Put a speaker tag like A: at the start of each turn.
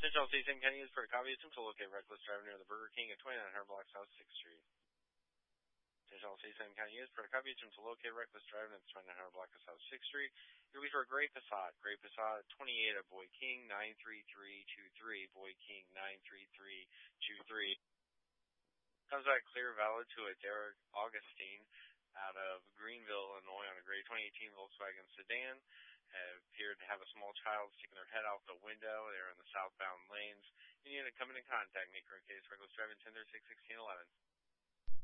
A: Central City, Sam County is for a copy of to locate reckless driving near the Burger King at 2900 Block South 6th Street. Central City, Sam County is for a copy of to locate reckless driving at 2900 Block South 6th Street. You'll be for a Gray Passat. Gray Passat 28 of Boy King 93323. Boy King 93323. Comes back clear valid to a Derek Augustine out of Greenville, Illinois on a gray 2018 Volkswagen sedan. Appeared to have a small child sticking their head out the window. They're in the southbound lanes. You need to come in and contact me for a case reckless driving 1036-1611.